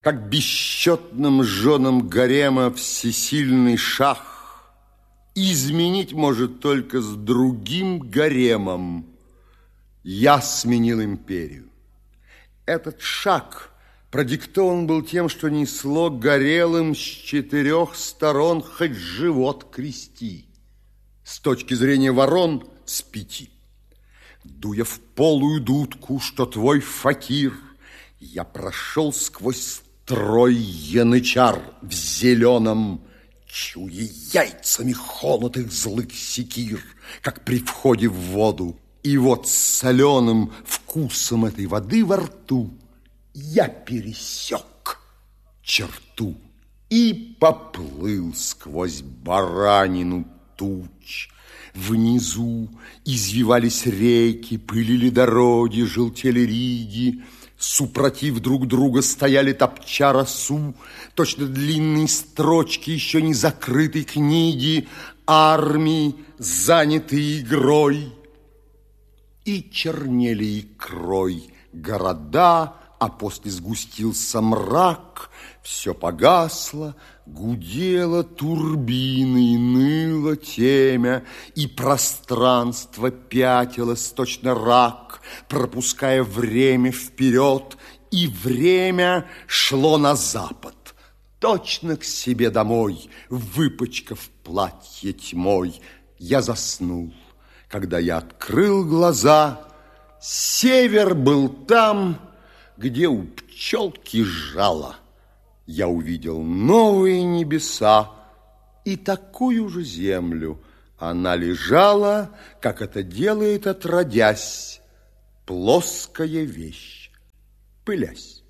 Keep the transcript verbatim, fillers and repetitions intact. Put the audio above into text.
Как бесчетным женам гарема всесильный шах изменить может только с другим гаремом. Я сменил империю. Этот шаг продиктован был тем, что несло горелым с четырех сторон хоть живот крести. С точки зрения ворон – с пяти. Дуя в полую дудку, что твой факир, я прошел сквозь строй янычар в зеленом, чуя яйцами холод их злых секир, как при входе в воду. И вот с соленым вкусом этой воды во рту я пересек черту и поплыл сквозь баранину туч. Внизу извивались реки, пылили дороги, желтели риги. Супротив друг друга стояли, топча росу, точно длинные строчки еще не закрытой книги, армии, занятые игрой. И чернели икрой города, а после сгустился мрак, все погасло, гудело турбиной, ныло темя, и пространство пятилось, точно рак, пропуская время вперед, и время шло на запад, точно к себе домой, выпачкав платье тьмой. Я заснул. Когда я открыл глаза, север был там, где у пчелки жало. Я увидел новые небеса и такую же землю. Она лежала, как это делает, отродясь, плоская вещь, пылясь.